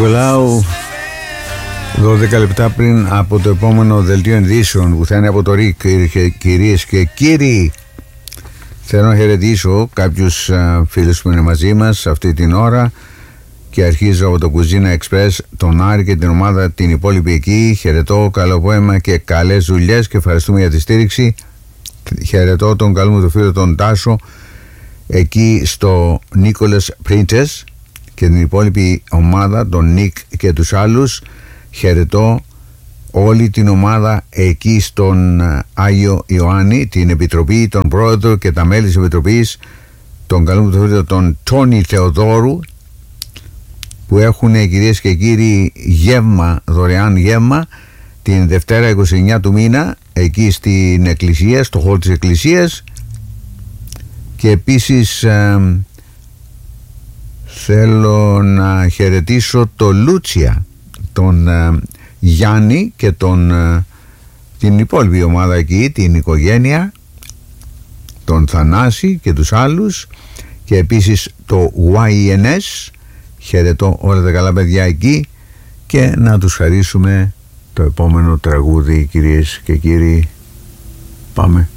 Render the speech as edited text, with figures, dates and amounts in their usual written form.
Νικολάου. 12 λεπτά πριν από το επόμενο δελτίο ειδήσεων που θα είναι από το ΡΙΚ, κυρίες και κύριοι, θέλω να χαιρετήσω κάποιους φίλους που είναι μαζί μας αυτή την ώρα και αρχίζω από το Κουζίνα Express, τον Άρη και την ομάδα την υπόλοιπη εκεί. Χαιρετώ, καλό απόγευμα και καλές δουλειές και ευχαριστούμε για τη στήριξη. Χαιρετώ τον καλό μου το φίλο τον Τάσο εκεί στο Nicholas Princess και την υπόλοιπη ομάδα, τον Νίκ και τους άλλους. Χαιρετώ όλη την ομάδα εκεί στον Άγιο Ιωάννη, την Επιτροπή, τον Πρόεδρο και τα μέλη της Επιτροπής, τον καλό μου το φίλο τον Τόνι Θεοδόρου, που έχουν, κυρίες και κύριοι, γεύμα, δωρεάν γεύμα την Δευτέρα 29 του μήνα εκεί στην εκκλησία, στο χώρο της εκκλησίας. Και επίσης θέλω να χαιρετήσω το Λούτσια, τον Γιάννη και την υπόλοιπη ομάδα εκεί, την οικογένεια, τον Θανάση και τους άλλους, και επίσης το YNS. Χαιρετώ όλα τα καλά παιδιά εκεί και να τους χαρίσουμε το επόμενο τραγούδι, κυρίες και κύριοι. Πάμε.